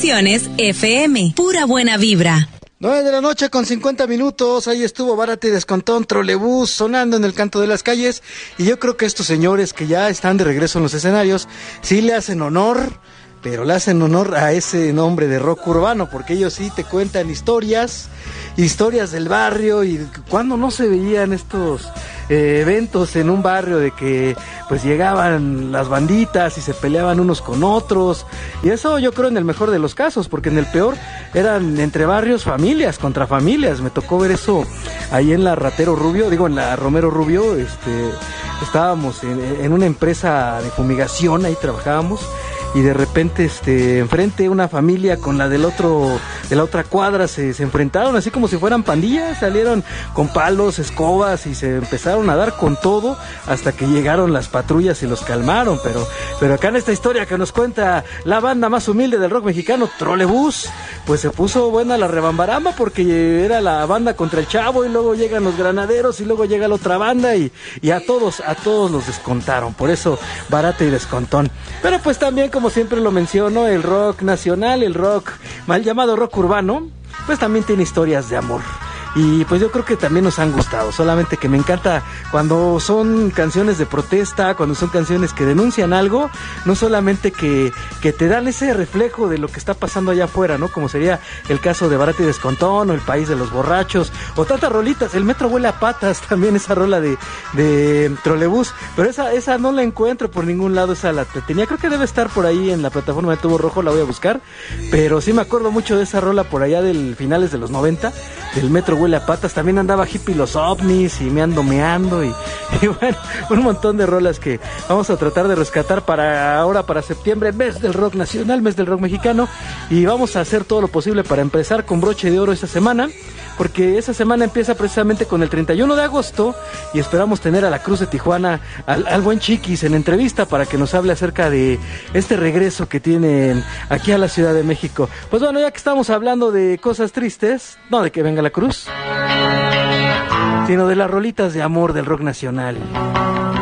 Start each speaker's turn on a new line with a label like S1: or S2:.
S1: Estaciones FM. Pura buena vibra.
S2: 9 de la noche con 50 minutos, ahí estuvo Bárate y Descontón, Trolebús, sonando en el canto de las calles, y yo creo que estos señores que ya están de regreso en los escenarios, sí le hacen honor, pero le hacen honor a ese nombre de rock urbano, porque ellos sí te cuentan historias del barrio, y cuando no se veían estos eventos en un barrio de que pues llegaban las banditas y se peleaban unos con otros, y eso yo creo en el mejor de los casos, porque en el peor eran entre barrios, familias contra familias. Me tocó ver eso ahí en la en la Romero Rubio. Estábamos en una empresa de fumigación, ahí trabajábamos, y de repente enfrente una familia con la de la otra cuadra se enfrentaron así como si fueran pandillas, salieron con palos, escobas, y se empezaron a dar con todo hasta que llegaron las patrullas y los calmaron. Pero acá en esta historia que nos cuenta la banda más humilde del rock mexicano, Trolebús, pues se puso buena la rebambaramba, porque era la banda contra el Chavo, y luego llegan los Granaderos, y luego llega la otra banda, y a todos los descontaron. Por eso Bárate y Descontón. Pero pues también, como siempre lo menciono, el rock nacional, el rock mal llamado rock urbano, pues también tiene historias de amor. Y pues yo creo que también nos han gustado, solamente que me encanta cuando son canciones de protesta, cuando son canciones que denuncian algo, no solamente que te dan ese reflejo de lo que está pasando allá afuera, ¿no? Como sería el caso de Bárate y Descontón, o El País de los Borrachos, o tantas rolitas, El Metro Huele a Patas, también esa rola de Trolebús, pero esa no la encuentro por ningún lado, esa la tenía, creo que debe estar por ahí en la plataforma de Tubo Rojo, la voy a buscar, pero sí me acuerdo mucho de esa rola por allá del finales de los 90, del Metro Huele a Patas. También andaba Hippie Los OVNIs y Me Ando Meando, y bueno, un montón de rolas que vamos a tratar de rescatar para septiembre, mes del rock nacional, mes del rock mexicano, y vamos a hacer todo lo posible para empezar con broche de oro esta semana, porque esa semana empieza precisamente con el 31 de agosto, y esperamos tener a la Cruz de Tijuana, al buen Chiquis, en entrevista para que nos hable acerca de este regreso que tienen aquí a la Ciudad de México. Pues bueno, ya que estamos hablando de cosas tristes, no de que venga la Cruz, sino de las rolitas de amor del rock nacional.